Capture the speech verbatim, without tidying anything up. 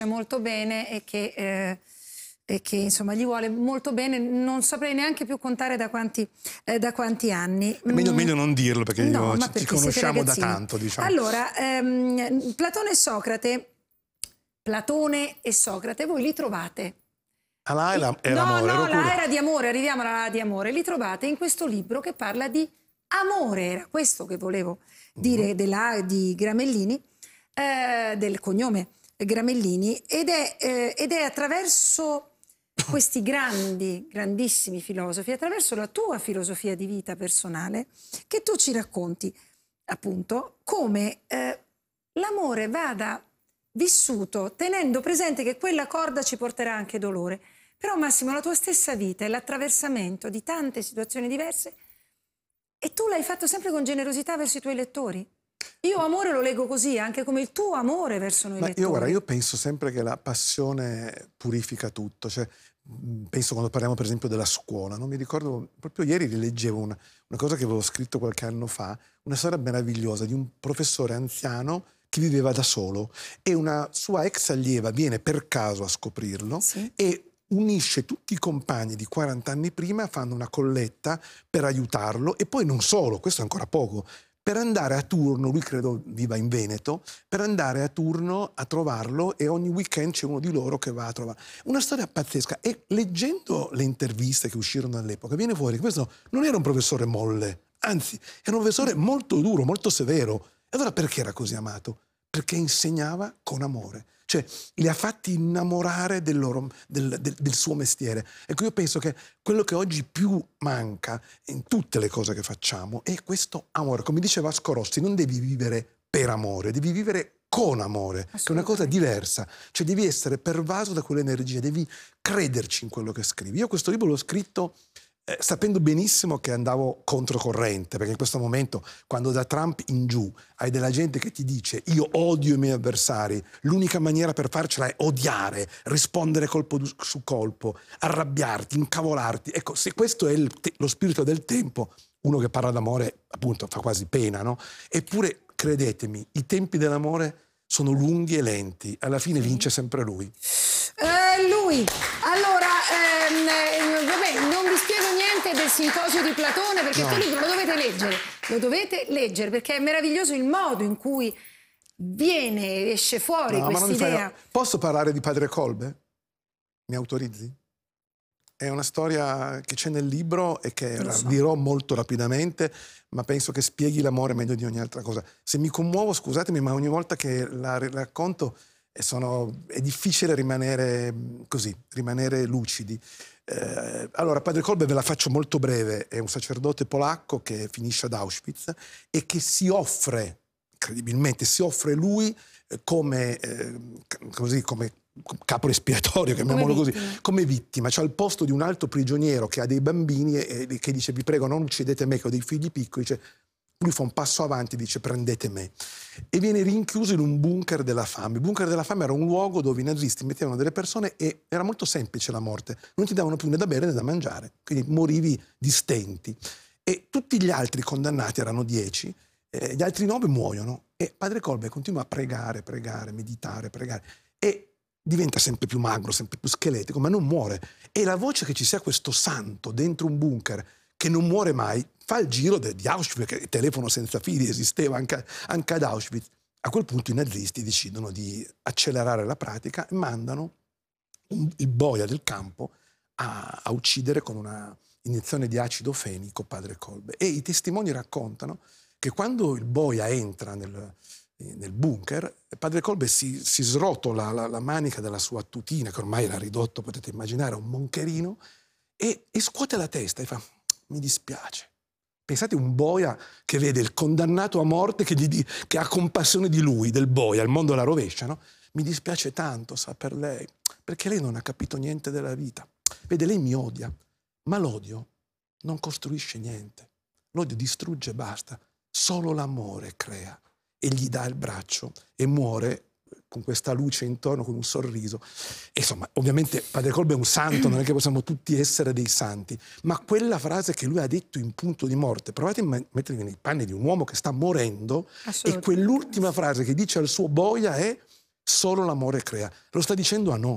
molto bene e che, eh, e che insomma gli vuole molto bene. Non saprei neanche più contare da quanti, eh, da quanti anni. È meglio, meglio non dirlo perché No, io, ma ci, perché ci conosciamo da siete ragazzini. tanto, diciamo. Allora, ehm, Platone e Socrate, Platone e Socrate, voi li trovate? Ah, là è la- è no, l'amore, no, ero la pure- era di amore, arriviamo alla di amore. Li trovate in questo libro che parla di amore, era questo che volevo dire della, di Gramellini, eh, del cognome Gramellini, ed è, eh, ed è attraverso questi grandi, grandissimi filosofi, attraverso la tua filosofia di vita personale, che tu ci racconti appunto come eh, l'amore vada vissuto tenendo presente che quella corda ci porterà anche dolore. Però Massimo, la tua stessa vita è l'attraversamento di tante situazioni diverse e tu l'hai fatto sempre con generosità verso i tuoi lettori. Io amore lo leggo così, anche come il tuo amore verso noi Ma lettori. io, guarda, io penso sempre che la passione purifica tutto. Cioè, mh, penso quando parliamo per esempio della scuola, no? Mi ricordo, proprio ieri rileggevo una, una cosa che avevo scritto qualche anno fa, una storia meravigliosa di un professore anziano che viveva da solo e una sua ex allieva viene per caso a scoprirlo, Sì. e unisce tutti i compagni di quaranta anni prima, fanno una colletta per aiutarlo, e poi non solo, questo è ancora poco, per andare a turno, lui credo viva in Veneto, per andare a turno a trovarlo, e ogni weekend c'è uno di loro che va a trovare. Una storia pazzesca, e leggendo le interviste che uscirono all'epoca viene fuori che questo non era un professore molle, anzi era un professore molto duro, molto severo. E allora perché era così amato? Perché insegnava con amore. Cioè, li ha fatti innamorare del, loro, del, del, del suo mestiere. Ecco, io penso che quello che oggi più manca in tutte le cose che facciamo è questo amore. Come dice Vasco Rossi, non devi vivere per amore, devi vivere con amore, che è una cosa diversa. Cioè, devi essere pervaso da quell'energia, devi crederci in quello che scrivi. Io questo libro l'ho scritto Eh, sapendo benissimo che andavo controcorrente, perché in questo momento, quando da Trump in giù hai della gente che ti dice io odio i miei avversari, l'unica maniera per farcela è odiare, rispondere colpo su colpo, arrabbiarti, incavolarti, ecco, se questo è il te- lo spirito del tempo, uno che parla d'amore appunto fa quasi pena, no? Eppure credetemi, i tempi dell'amore sono lunghi e lenti, alla fine Sì. vince sempre lui. Eh, lui, allora, ehm, eh, vabbè, non vi spiego niente del simposio di Platone perché No. questo libro lo dovete leggere, lo dovete leggere perché è meraviglioso il modo in cui viene, esce fuori No, ma non mi fai- quest'idea. Posso parlare di Padre Kolbe? Mi autorizzi? È una storia che c'è nel libro e che Lo so. dirò molto rapidamente, ma penso che spieghi l'amore meglio di ogni altra cosa. Se mi commuovo, scusatemi, ma ogni volta che la racconto eh, sono, è difficile rimanere mh, così, rimanere lucidi. Eh, allora, Padre Kolbe ve la faccio molto breve, è un sacerdote polacco che finisce ad Auschwitz e che si offre, incredibilmente, si offre lui eh, come, eh, così, come capo espiatorio, chiamiamolo così, vittima. come vittima, cioè al posto di un altro prigioniero che ha dei bambini e, e che dice vi prego non uccidete me che ho dei figli piccoli, dice, lui fa un passo avanti e dice prendete me, e viene rinchiuso in un bunker della fame. Il bunker della fame era un luogo dove i nazisti mettevano delle persone e era molto semplice la morte, non ti davano più né da bere né da mangiare, quindi morivi di stenti, e tutti gli altri condannati erano dieci, eh, gli altri nove muoiono e Padre Kolbe continua a pregare, pregare, meditare, pregare e diventa sempre più magro, sempre più scheletrico, ma non muore. E la voce che ci sia questo santo dentro un bunker che non muore mai fa il giro de, di Auschwitz, perché il telefono senza fili esisteva anche, anche ad Auschwitz. A quel punto i nazisti decidono di accelerare la pratica e mandano un, il boia del campo a, a uccidere con una iniezione di acido fenico Padre Kolbe. E i testimoni raccontano che quando il boia entra nel nel bunker, Padre Kolbe si, si srotola la, la manica della sua tutina, che ormai era ridotto, potete immaginare, a un moncherino, e, e scuote la testa e fa, mi dispiace. Pensate un boia che vede il condannato a morte che, gli, che ha compassione di lui, del boia, il mondo la rovescia, no? Mi dispiace tanto, sa, per lei, perché lei non ha capito niente della vita. Vede, lei mi odia, ma l'odio non costruisce niente. L'odio distrugge e basta. Solo l'amore crea. E gli dà il braccio e muore con questa luce intorno, con un sorriso. E insomma, ovviamente Padre Kolbe è un santo, non è che possiamo tutti essere dei santi, ma quella frase che lui ha detto in punto di morte, provate a mettervi nei panni di un uomo che sta morendo, e quell'ultima frase che dice al suo boia è Solo l'amore crea. Lo sta dicendo a noi.